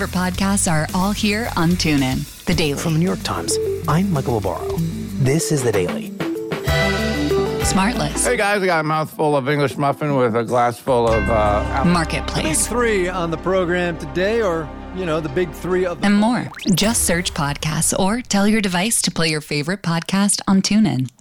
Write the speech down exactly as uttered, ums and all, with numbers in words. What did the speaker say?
favorite podcasts are all here on TuneIn. The Daily. From the New York Times, I'm Michael Barbaro. This is The Daily. Smartless. Hey guys, I got a mouthful of English muffin with a glass full of uh, apple. Marketplace. Big three on the program today, or, you know, the big three of the... And more. Just search podcasts or tell your device to play your favorite podcast on TuneIn.